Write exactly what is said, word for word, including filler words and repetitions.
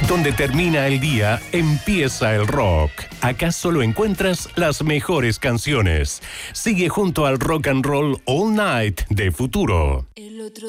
Donde termina el día, empieza el rock. Acá solo encuentras las mejores canciones. Sigue junto al Rock and Roll All Night de Futuro. El otro